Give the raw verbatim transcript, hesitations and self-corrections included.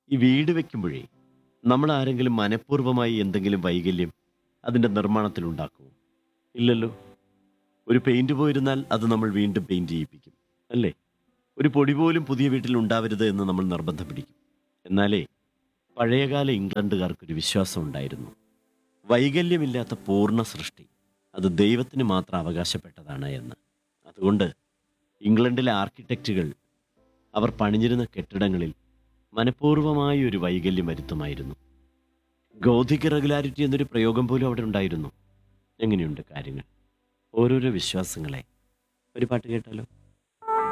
ഈ വീട് വെക്കുമ്പോഴേ നമ്മൾ ആരെങ്കിലും മനഃപൂർവ്വമായി എന്തെങ്കിലും വൈകല്യം അതിൻ്റെ നിർമ്മാണത്തിൽ ഉണ്ടാക്കുമോ? ഇല്ലല്ലോ. ഒരു പെയിന്റ് പോയിരുന്നാൽ അത് നമ്മൾ വീണ്ടും പെയിന്റ് ചെയ്യിപ്പിക്കും, അല്ലേ? ഒരു പൊടി പോലും പുതിയ വീട്ടിൽ ഉണ്ടാവരുത് എന്ന് നമ്മൾ നിർബന്ധം പിടിക്കും. എന്നാലേ പഴയകാല ഇംഗ്ലണ്ടുകാർക്കൊരു വിശ്വാസം ഉണ്ടായിരുന്നു. വൈകല്യമില്ലാത്ത പൂർണ്ണ സൃഷ്ടി അത് ദൈവത്തിന് മാത്രം അവകാശപ്പെട്ടതാണ് എന്ന്. അതുകൊണ്ട് ഇംഗ്ലണ്ടിലെ ആർക്കിടെക്റ്റുകൾ അവർ പണിഞ്ഞിരുന്ന കെട്ടിടങ്ങളിൽ മനഃപൂർവ്വമായ ഒരു വൈകല്യം വരുത്തുമായിരുന്നു. ഗോഥിക് റെഗുലാരിറ്റി എന്നൊരു പ്രയോഗം പോലും അവിടെ ഉണ്ടായിരുന്നു. എങ്ങനെയുണ്ട് കാര്യങ്ങൾ? ഓരോരോ വിശ്വാസങ്ങളെ. ഒരു പാട്ട് കേട്ടാലോ?